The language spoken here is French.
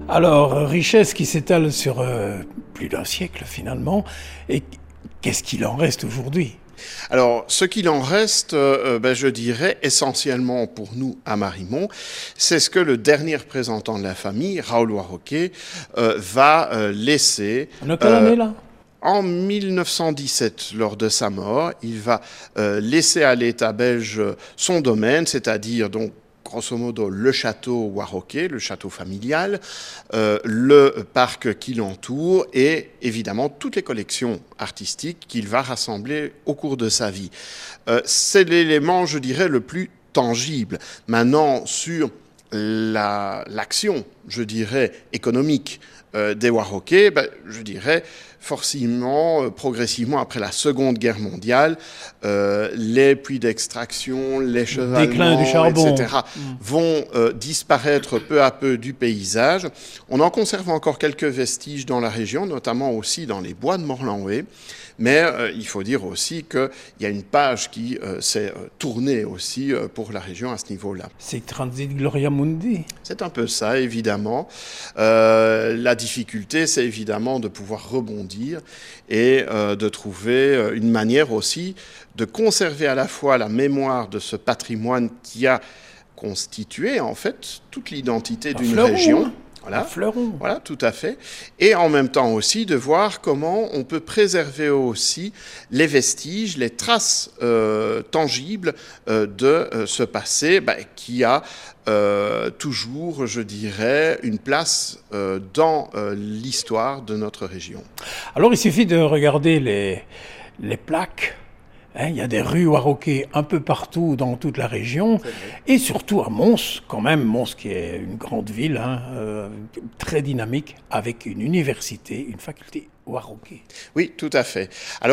Alors, richesse qui s'étale sur plus d'un siècle finalement, et qu'est-ce qu'il en reste aujourd'hui? Alors, ce qu'il en reste, je dirais essentiellement pour nous à Marimont, c'est ce que le dernier représentant de la famille, Raoul Warroquet, va laisser. On a quelle année là? En 1917, lors de sa mort, il va laisser à l'État belge son domaine, c'est-à-dire donc grosso modo le château Warroquet, le château familial, le parc qui l'entoure et évidemment toutes les collections artistiques qu'il va rassembler au cours de sa vie. C'est l'élément, je dirais, le plus tangible. Maintenant, sur l'action, je dirais, économique des Warroquet, je dirais, forcément, progressivement, après la Seconde Guerre mondiale, les puits d'extraction, les chevalements, du charbon, etc., vont disparaître peu à peu du paysage. On en conserve encore quelques vestiges dans la région, notamment aussi dans les bois de Morlanway. Mais il faut dire aussi qu'il y a une page qui s'est tournée aussi pour la région à ce niveau-là. C'est Transit Gloria Mundi. C'est un peu ça, évidemment. La difficulté, c'est évidemment de pouvoir rebondir et de trouver une manière aussi de conserver à la fois la mémoire de ce patrimoine qui a constitué en fait toute l'identité d'une région. Hein. Voilà. Fleuron. Voilà, tout à fait. Et en même temps aussi de voir comment on peut préserver aussi les vestiges, les traces tangibles de ce passé qui a toujours, je dirais, une place dans l'histoire de notre région. Alors il suffit de regarder les plaques. Il y a des rues Warroquet un peu partout dans toute la région, et surtout à Mons, quand même, Mons qui est une grande ville, très dynamique, avec une université, une faculté Warroquet. Oui, tout à fait. Alors,